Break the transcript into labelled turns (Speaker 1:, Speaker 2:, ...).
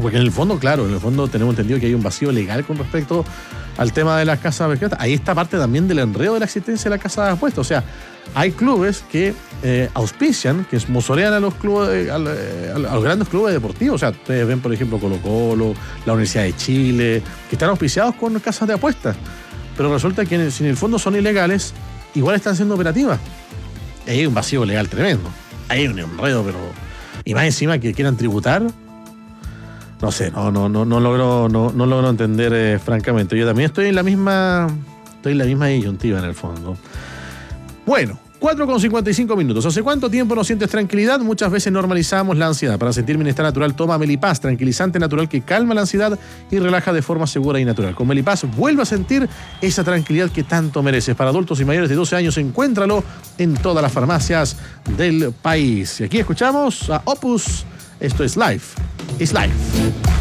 Speaker 1: Porque en el fondo, claro, tenemos entendido que hay un vacío legal con respecto al tema de las casas de apuestas. Ahí está parte también del enredo de la existencia de la casa de apuestas. O sea, hay clubes que auspician, que sponsorean a los clubes, a los grandes clubes deportivos. O sea, ustedes ven, por ejemplo, Colo-Colo, la Universidad de Chile, que están auspiciados con casas de apuestas. Pero resulta que si en el fondo son ilegales, igual están siendo operativas. Ahí hay un vacío legal tremendo. Ahí hay un enredo, pero... Y más encima que quieran tributar... No sé, no logro entender francamente. Yo también estoy en la misma disyuntiva en el fondo. Bueno, 4:55 minutos. ¿Hace cuánto tiempo no sientes tranquilidad? Muchas veces normalizamos la ansiedad. Para sentir bienestar natural, toma Melipaz, tranquilizante natural que calma la ansiedad y relaja de forma segura y natural. Con Melipaz vuelve a sentir esa tranquilidad que tanto mereces. Para adultos y mayores de 12 años, encuéntralo en todas las farmacias del país. Y aquí escuchamos a Opus. Esto es Life is Life.